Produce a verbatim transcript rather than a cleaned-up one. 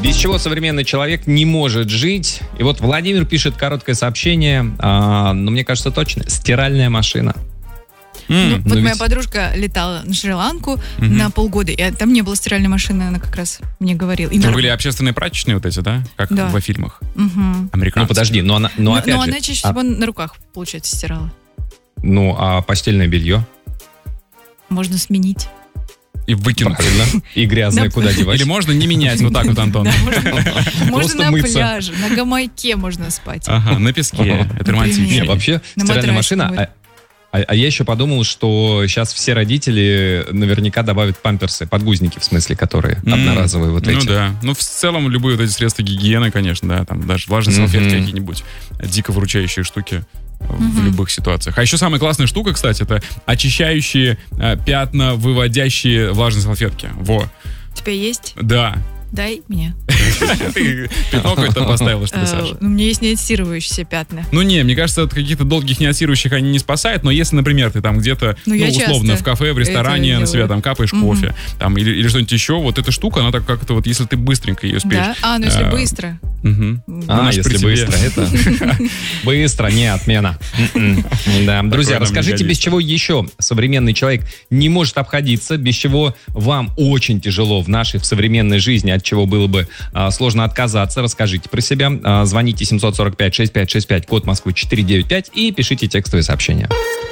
Без чего современный человек не может жить. И вот Владимир пишет короткое сообщение, а, но мне кажется точно. Стиральная машина. Mm. Ну, вот ведь... моя подружка летала на Шри-Ланку mm-hmm. на полгода, и там не было стиральной машины, она как раз мне говорила. И это на... были общественные прачечные вот эти, да? Как да. во фильмах. Mm-hmm. Американские. Ну подожди, но она, но, но, опять но же, она чаще всего а... на руках, получается, стирала. Ну, а постельное белье? Можно сменить. И выкинуть. Правильно. И грязное куда девать? Или можно не менять, вот так вот, Антон. Можно на пляже, на гамайке можно спать. Ага, на песке. Это романтично. Не, вообще, стиральная машина... А, а я еще подумал, что сейчас все родители наверняка добавят памперсы, подгузники, в смысле, которые mm. одноразовые вот эти. Ну да. Ну, в целом, любые вот эти средства гигиены, конечно, да, там даже влажные mm-hmm. салфетки какие-нибудь, дико выручающие штуки mm-hmm. в любых ситуациях. А еще самая классная штука, кстати, это очищающие э, пятна, выводящие влажные салфетки. Во. У тебя есть? Да. Дай мне. Ты пятно какое-то поставила, что ли, Саша? У меня есть неотсирующиеся пятна. Ну не, мне кажется, от каких-то долгих неотсирующих они не спасают, но если, например, ты там где-то, ну, условно, в кафе, в ресторане на себя там капаешь кофе, там, или, или что-нибудь еще, вот эта штука, она так как-то вот, если ты быстренько ее успеешь. Да? А, ну если быстро. А, если быстро, это быстро, не отмена. Да, друзья, расскажите, без чего еще современный человек не может обходиться, без чего вам очень тяжело в нашей, в современной жизни, от чего было бы а, сложно отказаться. Расскажите про себя. А, звоните семь сорок пять шестьдесят пять шестьдесят пять, код Москвы четыреста девяносто пять и пишите текстовые сообщения.